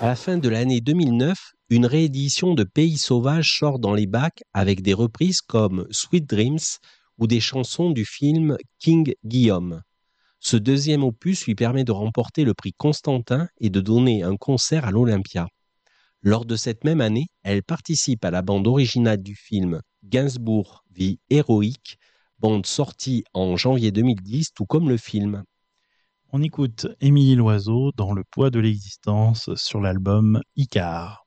À la fin de l'année 2009, une réédition de Pays sauvages sort dans les bacs avec des reprises comme Sweet Dreams ou des chansons du film King Guillaume. Ce deuxième opus lui permet de remporter le prix Constantin et de donner un concert à l'Olympia. Lors de cette même année, elle participe à la bande originale du film Gainsbourg, vie héroïque, bande sortie en janvier 2010, tout comme le film. On écoute Émilie Loiseau dans Le poids de l'existence sur l'album Icare.